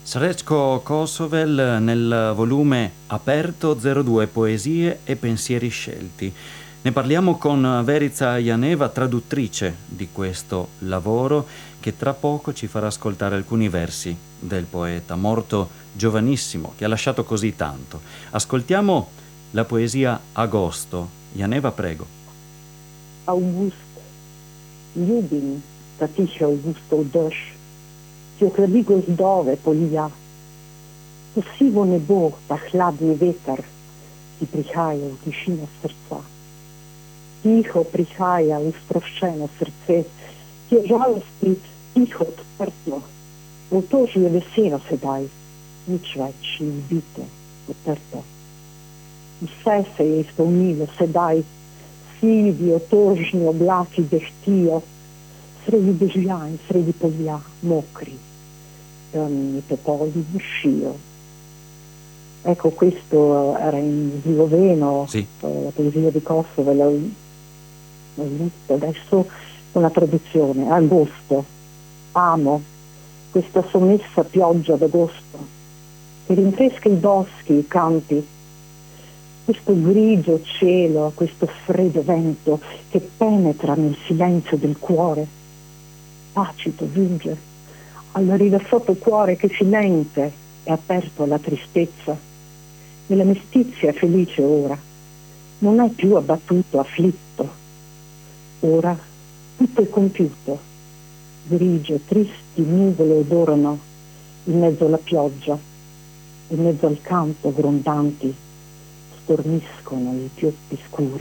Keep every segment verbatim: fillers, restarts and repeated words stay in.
Srećko Kosovel nel volume aperto zero due Poesie e pensieri scelti. Ne parliamo con Verica Janeva, traduttrice di questo lavoro, che tra poco ci farà ascoltare alcuni versi del poeta, morto giovanissimo, che ha lasciato così tanto. Ascoltiamo la poesia Agosto. Janeva, prego. August, ljubim da tiše Augustov dež, ki ohladi gozdove polja. To sivo nebo, ta hladni veter, ki prihaja v tišino srca. Tiho prihaja v sproščeno srce, ki je žalosti tiho odprto. V otožju je veselo sedaj, nič več ni ubito, potrto. Vse se je izpolnilo sedaj, sivi otožni oblaki dehtijo, sredi dežja in sredi polja mokri, temni topoli vršijo. Ecco, questo era in sloveno, sì. La poesia di Kosovo, l'ho, l'ho visto adesso una traduzione. Agosto, amo questa sommessa pioggia d'agosto che rinfresca i boschi, i campi, questo grigio cielo, questo freddo vento che penetra nel silenzio del cuore, tacito giunge al rilassato cuore che silente è aperto alla tristezza. Nella mestizia felice ora, non è più abbattuto, afflitto. Ora tutto è compiuto. Grigie, tristi nuvole odorano in mezzo alla pioggia, in mezzo al campo grondanti storniscono i pioppi scuri.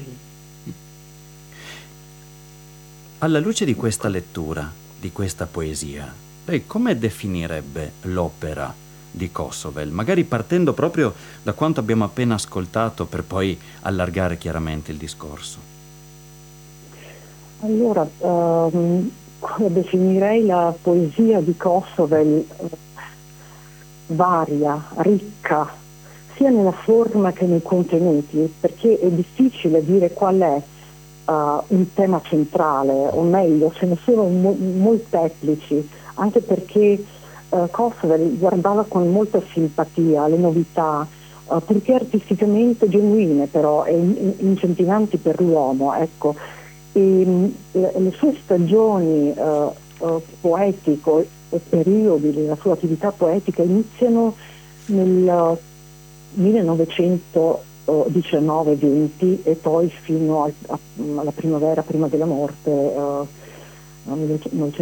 Alla luce di questa lettura, di questa poesia, lei come definirebbe l'opera di Kosovel? Magari partendo proprio da quanto abbiamo appena ascoltato per poi allargare chiaramente il discorso. Allora, um, definirei la poesia di Kosovel uh, varia, ricca, sia nella forma che nei contenuti, perché è difficile dire qual è uh, un tema centrale, o meglio, se ne sono mo- molteplici, anche perché uh, Kosovel guardava con molta simpatia le novità, uh, purché artisticamente genuine però e in- incentivanti per l'uomo, ecco. E, mh, le, le sue stagioni uh, uh, poetico e periodi della sua attività poetica iniziano nel millenovecentodiciannove venti e poi fino a, a, alla primavera prima della morte, uh,